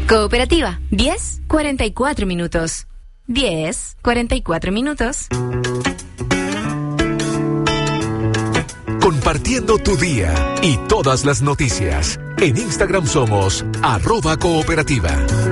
Cooperativa, 10:44 minutos. 10:44 minutos. Compartiendo tu día y todas las noticias. En Instagram somos @cooperativa.